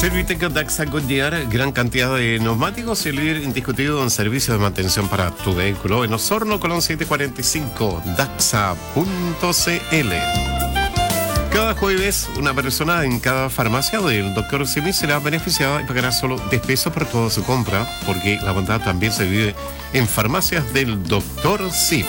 Servitec Daxa Goodyear, gran cantidad de neumáticos y el líder indiscutido en servicio de mantención para tu vehículo en Osorno, Colón 745, daxa.cl. Cada jueves, una persona en cada farmacia del Dr. Simi será beneficiada y pagará solo 10 pesos por toda su compra, porque la bondad también se vive en farmacias del Dr. Simi.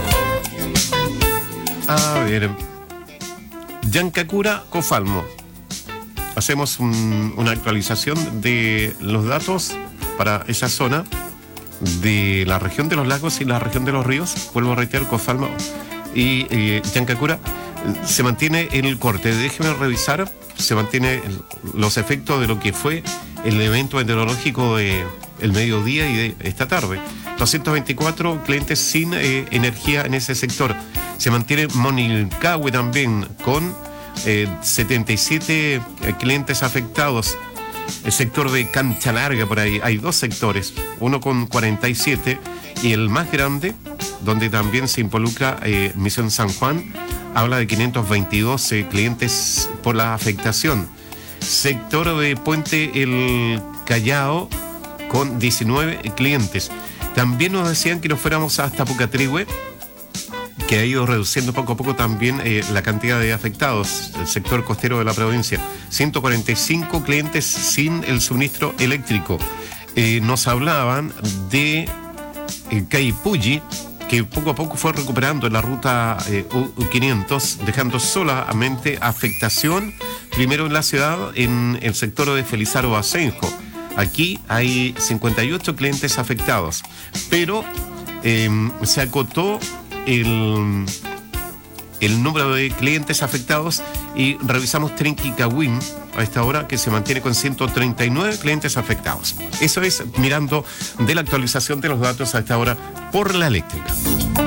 A ver, Yancacura, Cofalmo. Hacemos una actualización de los datos para esa zona de la región de los lagos y la región de los ríos. Vuelvo a reiterar, Cofalmo y Yancacura. Se mantiene en el corte. Déjeme revisar. Se mantiene los efectos de lo que fue el evento meteorológico de el mediodía y de esta tarde. 224 clientes sin energía en ese sector. Se mantiene Monilcahue también con 77 clientes afectados. El sector de Cancha Larga, por ahí hay dos sectores, uno con 47 y el más grande, donde también se involucra Misión San Juan, habla de 522 clientes por la afectación. Sector de Puente El Callao con 19 clientes. También nos decían que nos fuéramos hasta Pucatrihue, que ha ido reduciendo poco a poco también la cantidad de afectados, el sector costero de la provincia. 145 clientes sin el suministro eléctrico. Nos hablaban de Caipulli, que poco a poco fue recuperando la ruta U500, dejando solamente afectación, primero en la ciudad, en el sector de Felizardo Asenjo. Aquí hay 58 clientes afectados, pero se acotó el número de clientes afectados y revisamos Trenquicahuín a esta hora, que se mantiene con 139 clientes afectados. Eso es mirando de la actualización de los datos a esta hora por la eléctrica.